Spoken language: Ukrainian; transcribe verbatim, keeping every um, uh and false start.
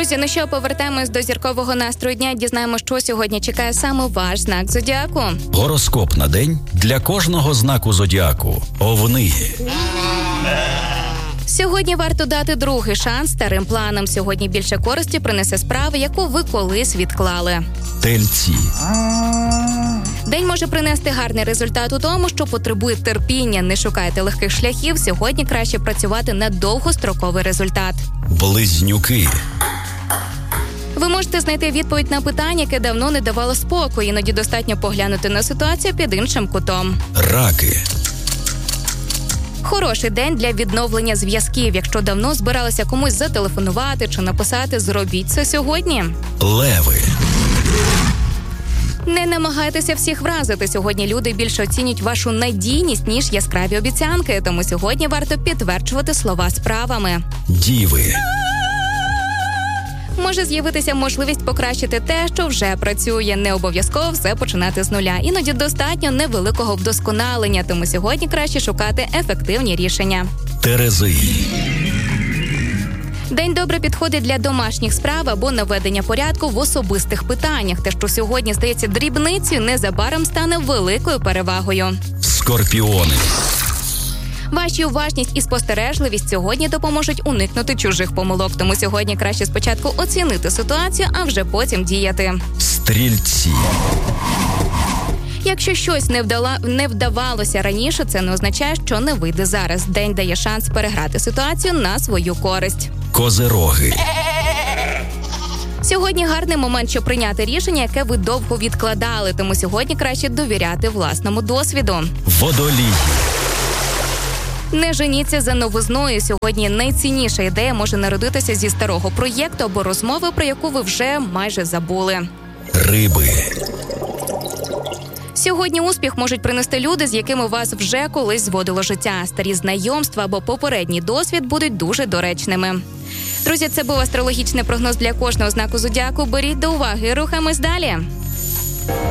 Друзі, ну що, повертаємось до зіркового настрою дня. Дізнаємо, що сьогодні чекає саме ваш знак зодіаку. Гороскоп на день для кожного знаку зодіаку. Овни. Сьогодні варто дати другий шанс старим планам. Сьогодні більше користі принесе справа, яку ви колись відклали. Тельці. День може принести гарний результат у тому, що потребує терпіння. Не шукайте легких шляхів. Сьогодні краще працювати на довгостроковий результат. Близнюки. Ви можете знайти відповідь на питання, яке давно не давало спокою. Іноді достатньо поглянути на ситуацію під іншим кутом. Раки. Хороший день для відновлення зв'язків. Якщо давно збиралися комусь зателефонувати чи написати, зробіть це сьогодні. Леви. Не намагайтеся всіх вразити. Сьогодні люди більше оцінюють вашу надійність, ніж яскраві обіцянки. Тому сьогодні варто підтверджувати слова справами. Діви. Може з'явитися можливість покращити те, що вже працює. Не обов'язково все починати з нуля. Іноді достатньо невеликого вдосконалення, тому сьогодні краще шукати ефективні рішення. Терези. День добре підходить для домашніх справ або наведення порядку в особистих питаннях. Те, що сьогодні здається дрібницею, незабаром стане великою перевагою. Скорпіони. Ваші уважність і спостережливість сьогодні допоможуть уникнути чужих помилок, тому сьогодні краще спочатку оцінити ситуацію, а вже потім діяти. Стрільці. Якщо щось не вдала, не вдавалося раніше, це не означає, що не вийде зараз. День дає шанс переграти ситуацію на свою користь. Козироги. Сьогодні гарний момент, щоб прийняти рішення, яке ви довго відкладали, тому сьогодні краще довіряти власному досвіду. Водолій. Не женіться за новизною. Сьогодні найцінніша ідея може народитися зі старого проєкту або розмови, про яку ви вже майже забули. Риби. Сьогодні успіх можуть принести люди, з якими вас вже колись зводило життя. Старі знайомства або попередній досвід будуть дуже доречними. Друзі, це був астрологічний прогноз для кожного знаку зодіаку. Беріть до уваги, рухаємось далі.